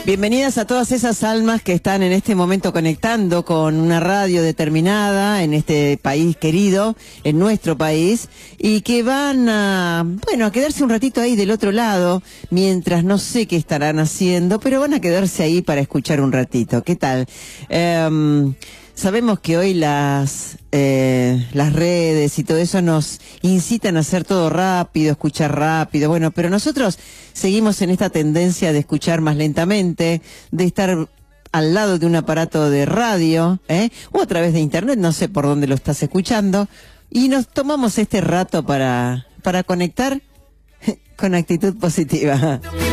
Bienvenidas a todas esas almas que están en este momento conectando con una radio determinada en este país querido, en nuestro país, y que van a quedarse un ratito ahí del otro lado, mientras no sé qué estarán haciendo, pero van a quedarse ahí para escuchar un ratito. ¿Qué tal? Sabemos que hoy las redes y todo eso nos incitan a hacer todo rápido, escuchar rápido, pero nosotros seguimos en esta tendencia de escuchar más lentamente, de estar al lado de un aparato de radio, o a través de internet, no sé por dónde lo estás escuchando, y nos tomamos este rato para conectar con actitud positiva.